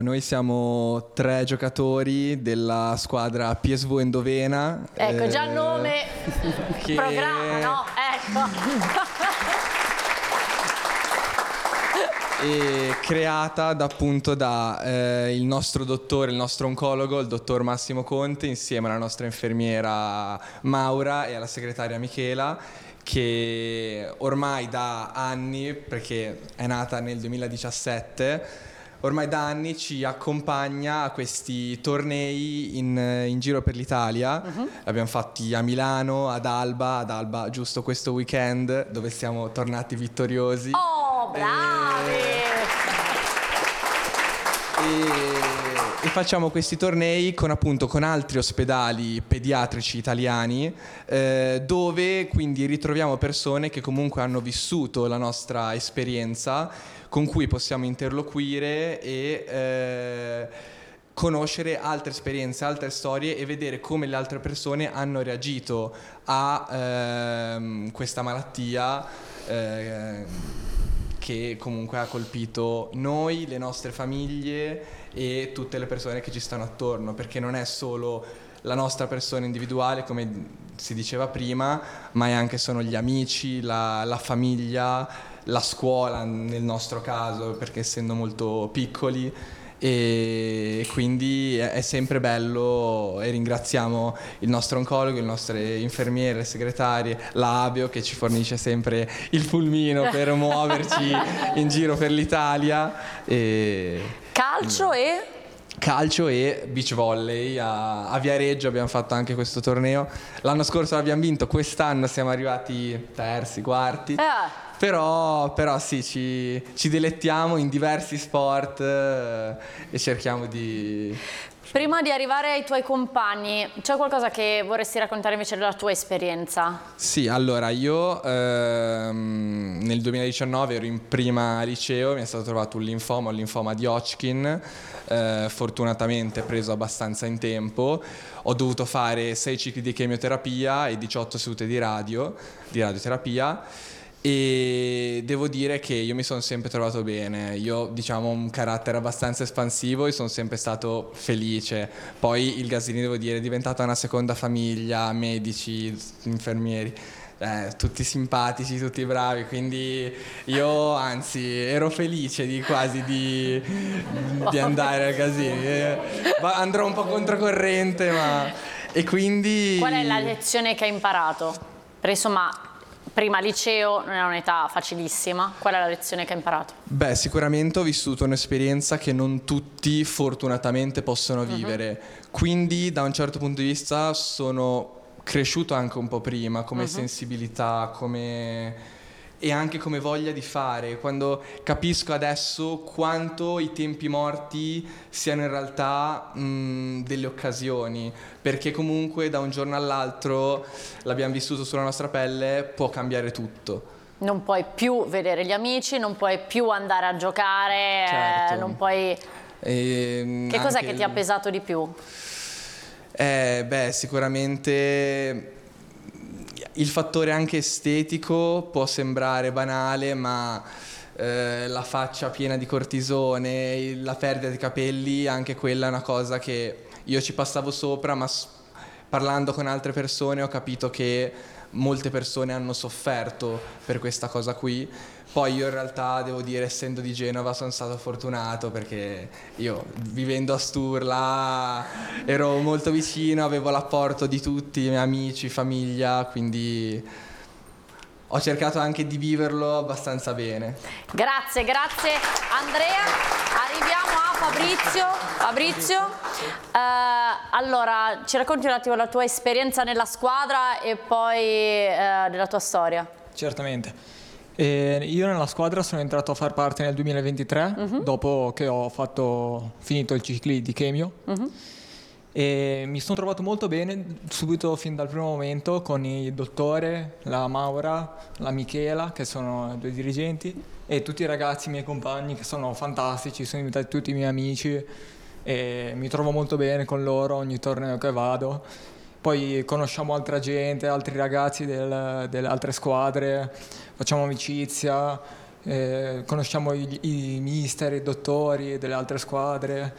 Noi siamo 3 giocatori della squadra PSV Endovena. Ecco, già il nome, programma, no? Ecco. E creata appunto da il nostro dottore, il nostro oncologo, il dottor Massimo Conte, insieme alla nostra infermiera Maura e alla segretaria Michela, che ormai da anni, perché è nata nel 2017, ormai da anni ci accompagna a questi tornei in giro per l'Italia. Abbiamo fatti a Milano, ad Alba giusto questo weekend, dove siamo tornati vittoriosi. Oh, bravi! E facciamo questi tornei con altri ospedali pediatrici italiani, dove quindi ritroviamo persone che comunque hanno vissuto la nostra esperienza, con cui possiamo interloquire e conoscere altre esperienze, altre storie e vedere come le altre persone hanno reagito a questa malattia che comunque ha colpito noi, le nostre famiglie e tutte le persone che ci stanno attorno, perché non è solo la nostra persona individuale, come si diceva prima, ma è anche sono gli amici, la famiglia, la scuola nel nostro caso, perché essendo molto piccoli, e quindi è sempre bello, e ringraziamo il nostro oncologo, le nostre infermiere, le segretarie, la Abio che ci fornisce sempre il pulmino per muoverci in giro per l'Italia. Calcio e beach volley a Viareggio abbiamo fatto anche questo torneo. L'anno scorso l'abbiamo vinto, quest'anno siamo arrivati terzi, quarti. Però sì, ci dilettiamo in diversi sport e cerchiamo di... Prima di arrivare ai tuoi compagni, c'è qualcosa che vorresti raccontare invece della tua esperienza? Sì, allora io nel 2019 ero in prima liceo, mi è stato trovato un linfoma di Hodgkin, fortunatamente preso abbastanza in tempo. Ho dovuto fare 6 cicli di chemioterapia e 18 sedute di radioterapia. E devo dire che io mi sono sempre trovato bene. Io ho un carattere abbastanza espansivo e sono sempre stato felice. Poi il Gaslini, devo dire, è diventata una seconda famiglia, medici, infermieri, tutti simpatici, tutti bravi, quindi io anzi ero felice di andare al Gaslini. Andrò un po' controcorrente, ma... E quindi... Qual è la lezione che hai imparato? Perché insomma... Prima liceo non è un'età facilissima, qual è la lezione che hai imparato? Beh, sicuramente ho vissuto un'esperienza che non tutti fortunatamente possono vivere, quindi da un certo punto di vista sono cresciuto anche un po' prima come sensibilità, e anche come voglia di fare, quando capisco adesso quanto i tempi morti siano in realtà delle occasioni, perché comunque da un giorno all'altro, l'abbiamo vissuto sulla nostra pelle, può cambiare tutto. Non puoi più vedere gli amici, non puoi più andare a giocare, certo. Non puoi... Che cos'è che ti ha pesato di più? Sicuramente... Il fattore anche estetico può sembrare banale, ma la faccia piena di cortisone, la perdita di capelli, anche quella è una cosa che io ci passavo sopra, ma parlando con altre persone ho capito che molte persone hanno sofferto per questa cosa qui. Poi io in realtà devo dire, essendo di Genova, sono stato fortunato perché io vivendo a Sturla ero molto vicino, avevo l'apporto di tutti i miei amici, famiglia, quindi ho cercato anche di viverlo abbastanza bene. Grazie Andrea. Arriviamo a Fabrizio. Allora, ci racconti un attimo la tua esperienza nella squadra e poi della tua storia? Certamente. Io nella squadra sono entrato a far parte nel 2023, dopo che ho finito il ciclo di chemio, e mi sono trovato molto bene subito fin dal primo momento con il dottore, la Maura, la Michela, che sono 2 dirigenti, e tutti i ragazzi, i miei compagni, che sono fantastici, sono diventati tutti i miei amici e mi trovo molto bene con loro ogni torneo che vado. Poi conosciamo altra gente, altri ragazzi delle altre squadre, facciamo amicizia, conosciamo i mister, i dottori delle altre squadre,